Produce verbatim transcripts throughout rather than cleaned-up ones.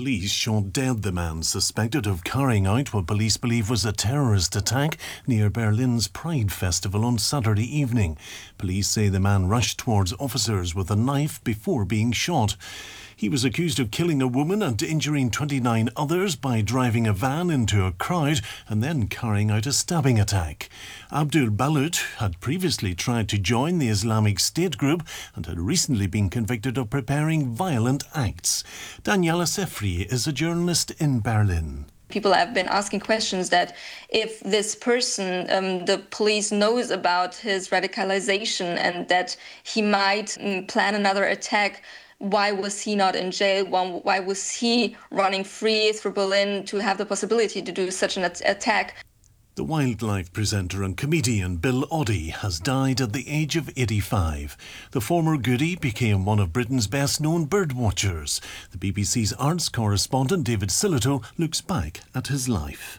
Police shot dead the man suspected of carrying out what police believe was a terrorist attack near Berlin's Pride Festival on Saturday evening. Police say the man rushed towards officers with a knife before being shot. He was accused of killing a woman and injuring twenty-nine others by driving a van into a crowd and then carrying out a stabbing attack. Abdul Balut had previously tried to join the Islamic State group and had recently been convicted of preparing violent acts. Daniela Sefri is a journalist in Berlin. People have been asking questions that if this person, um, the police knows about his radicalization and that he might um, plan another attack, why was he not in jail? Why was he running free through Berlin to have the possibility to do such an attack? The wildlife presenter and comedian Bill Oddie has died at the age of eighty-five. The former goodie became one of Britain's best-known bird watchers. The B B C's arts correspondent David Sillito looks back at his life.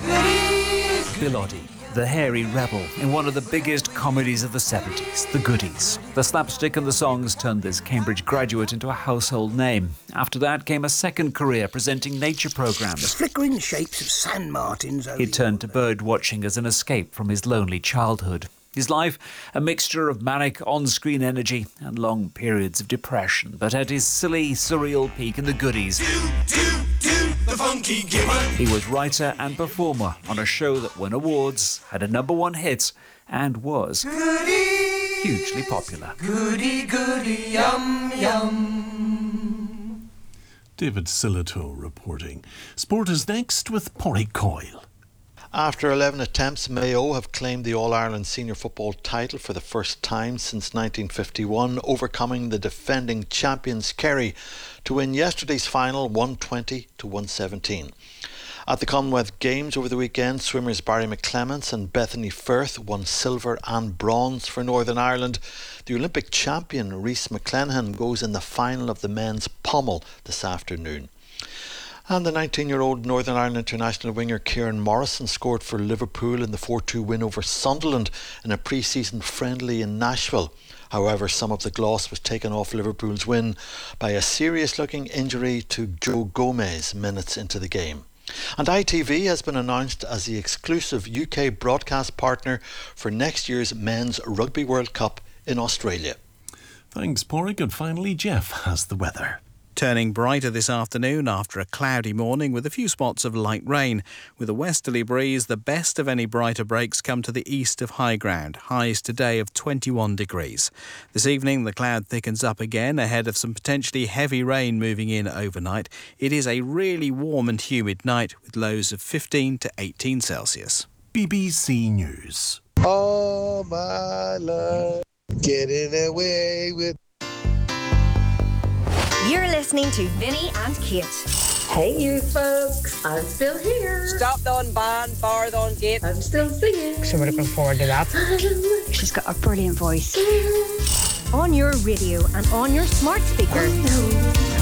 Bill Oddie, the hairy rebel in one of the biggest comedies of the seventies, The Goodies. The slapstick and the songs turned this Cambridge graduate into a household name. After that came a second career presenting nature programmes. The flickering shapes of sand martins. He turned to bird watching as an escape from his lonely childhood. His life, a mixture of manic on-screen energy and long periods of depression, but at his silly, surreal peak in The Goodies, do, do, do, the funky he was writer and performer on a show that won awards, had a number one hit, and was goody, hugely popular. Goody, goody, yum, yum. David Sillito reporting. Sport is next with Porrick Coyle. After eleven attempts, Mayo have claimed the All-Ireland Senior Football title for the first time since nineteen fifty-one, overcoming the defending champions Kerry to win yesterday's final one twenty to one seventeen. At the Commonwealth Games over the weekend, swimmers Barry McClements and Bethany Firth won silver and bronze for Northern Ireland. The Olympic champion Rhys McClenaghan goes in the final of the men's pommel this afternoon. And the nineteen-year-old Northern Ireland international winger Kieran Morrison scored for Liverpool in the four two win over Sunderland in a pre-season friendly in Nashville. However, some of the gloss was taken off Liverpool's win by a serious-looking injury to Joe Gomez minutes into the game. And I T V has been announced as the exclusive U K broadcast partner for next year's Men's Rugby World Cup in Australia. Thanks, Porrick. And finally, Jeff has the weather. Turning brighter this afternoon after a cloudy morning with a few spots of light rain. With a westerly breeze, the best of any brighter breaks come to the east of high ground. Highs today of twenty-one degrees. This evening, the cloud thickens up again ahead of some potentially heavy rain moving in overnight. It is a really warm and humid night with lows of fifteen to eighteen Celsius. B B C News. All my love, getting away with... You're listening to Vinny and Kate. Hey you folks, I'm still here. Stop on band, bar on gate. I'm still singing. So we're looking forward to that. She's got a brilliant voice. On your radio and on your smart speaker.